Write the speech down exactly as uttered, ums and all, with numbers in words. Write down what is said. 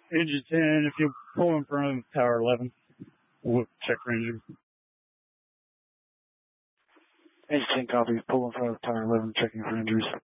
Engine ten, if you pull in front of Tower eleven, we'll check for injury. Engine ten, copy. Pull in front of Tower eleven, checking for injuries.